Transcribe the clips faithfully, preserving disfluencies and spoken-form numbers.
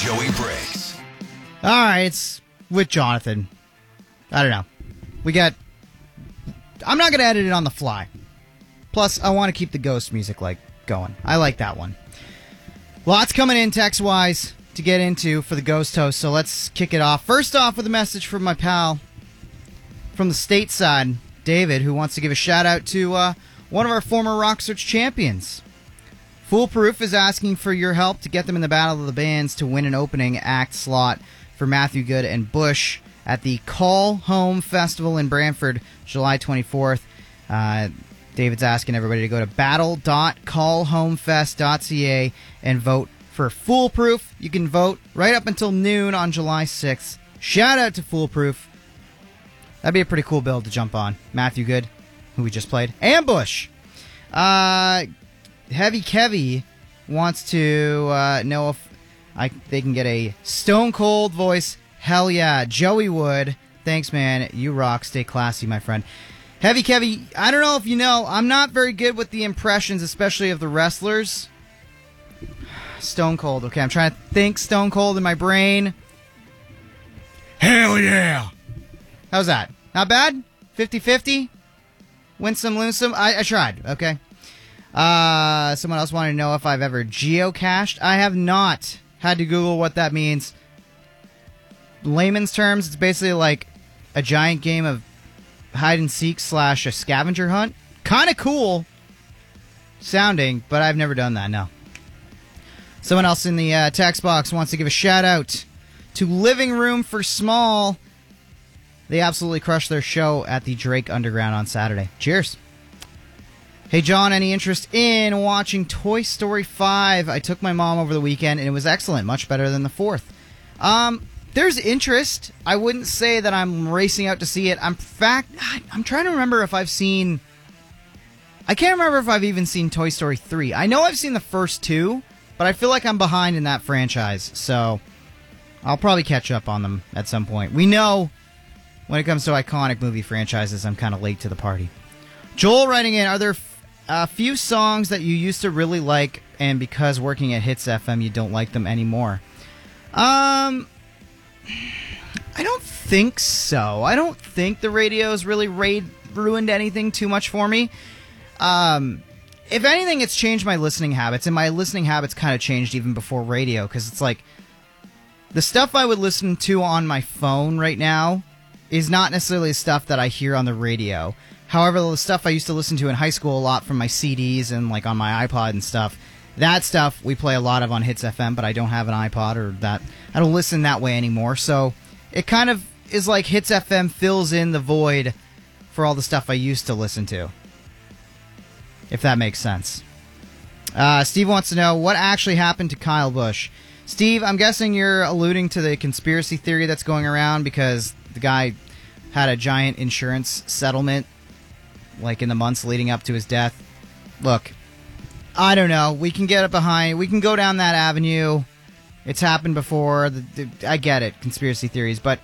Joey Briggs. All right, it's with Jonathan. I don't know. We got... I'm not going to edit it on the fly. Plus, I want to keep the ghost music like going. I like that one. Lots coming in text-wise to get into for the Ghost Host, so let's kick it off. First off with a message from my pal from the stateside, David, who wants to give a shout-out to uh, one of our former Rock Search champions. Foolproof is asking for your help to get them in the Battle of the Bands to win an opening act slot for Matthew Good and Bush at the Call Home Festival in Brantford, July twenty-fourth. Uh, David's asking everybody to go to battle dot call home fest dot c a and vote for Foolproof. You can vote right up until noon on July sixth. Shout out to Foolproof. That'd be a pretty cool build to jump on. Matthew Good, who we just played, and Bush. Uh, Heavy Kevy wants to uh, know if I they can get a Stone Cold voice. Hell yeah. Joey Wood. Thanks, man. You rock. Stay classy, my friend. Heavy Kevy, I don't know if you know, I'm not very good with the impressions, especially of the wrestlers. Stone Cold. Okay, I'm trying to think Stone Cold in my brain. Hell yeah. How's that? Not bad? fifty-fifty? Win some, lose some? I, I tried, okay. Uh, someone else wanted to know if I've ever geocached. I have not. Had to Google what that means. Layman's terms, it's basically like a giant game of hide and seek slash a scavenger hunt. Kind of cool sounding, but I've never done that, no. Someone else in the uh, text box wants to give a shout out to Living Room for Small. They absolutely crushed their show at the Drake Underground on Saturday. Cheers. Hey, John, any interest in watching Toy Story five? I took my mom over the weekend, and it was excellent. Much better than the fourth. Um, there's interest. I wouldn't say that I'm racing out to see it. I'm, in fact, I'm trying to remember if I've seen... I can't remember if I've even seen Toy Story three. I know I've seen the first two, but I feel like I'm behind in that franchise, so I'll probably catch up on them at some point. We know when it comes to iconic movie franchises, I'm kind of late to the party. Joel writing in, are there a few songs that you used to really like, and because working at Hits F M, you don't like them anymore? Um, I don't think so. I don't think the radio's really ra- ruined anything too much for me. Um, if anything, it's changed my listening habits, and my listening habits kind of changed even before radio, because it's like, the stuff I would listen to on my phone right now is not necessarily stuff that I hear on the radio. However, the stuff I used to listen to in high school a lot from my C Ds and like on my iPod and stuff, that stuff we play a lot of on Hits F M, but I don't have an iPod or that. I don't listen that way anymore. So it kind of is like Hits F M fills in the void for all the stuff I used to listen to, if that makes sense. Uh, Steve wants to know what actually happened to Kyle Busch. Steve, I'm guessing you're alluding to the conspiracy theory that's going around because the guy had a giant insurance settlement like in the months leading up to his death. Look, I don't know. We can get it behind. We can go down that avenue. It's happened before. The, the, I get it, conspiracy theories, but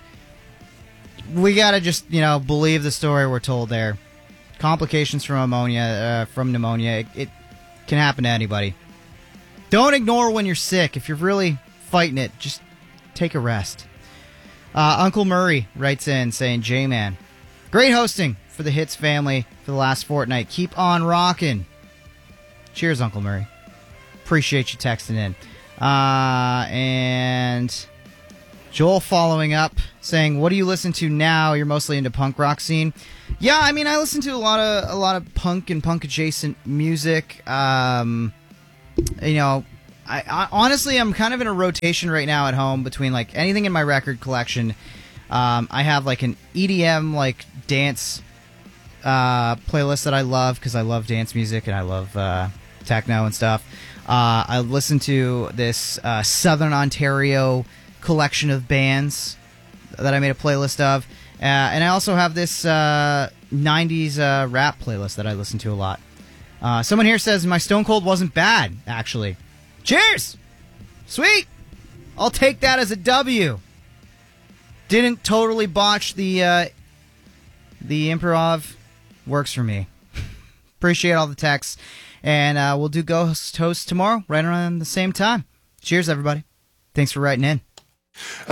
we gotta just, you know, believe the story we're told there. Complications from ammonia, uh, from pneumonia, it, it can happen to anybody. Don't ignore when you're sick. If you're really fighting it, just take a rest. Uh, Uncle Murray writes in saying, J-Man, great hosting for the Hits family for the last fortnight. Keep on rocking. Cheers, Uncle Murray. Appreciate you texting in. Uh, and Joel following up saying, what do you listen to now? You're mostly into punk rock scene. Yeah, I mean, I listen to a lot of a lot of punk and punk adjacent music. Um, you know, I, I honestly I'm kind of in a rotation right now at home between like anything in my record collection. Um, I have like an E D M like dance uh, playlist that I love because I love dance music and I love uh, techno and stuff. Uh, I listen to this uh, Southern Ontario collection of bands that I made a playlist of. Uh, and I also have this uh, nineties uh, rap playlist that I listen to a lot. Uh, someone here says my Stone Cold wasn't bad, actually. Cheers! Sweet! I'll take that as a W. Didn't totally botch the uh, the improv. Works for me. Appreciate all the texts. And uh, we'll do Ghost Host tomorrow, right around the same time. Cheers, everybody. Thanks for writing in.